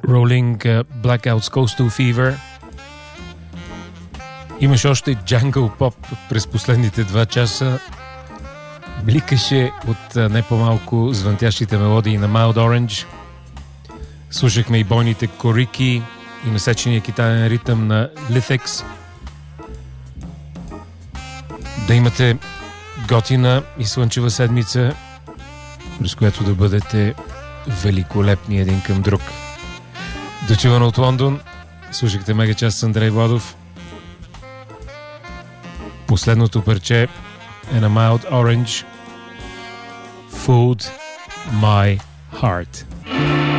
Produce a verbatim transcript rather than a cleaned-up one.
Rolling Blackouts Coastal Fever. Имаш още Jungle Pop през последните два часа. Бликаше от не по-малко звънтящите мелодии на Mild Orange. Слушахме и бойните корики и насечения китаен ритъм на Lithics. Да имате готина и слънчева седмица, през която да бъдете великолепни един към друг. Дочувано от Лондон, слушахте Мегачас с Андрей Владов. Последното парче е на Mild Orange, Fooled My Heart.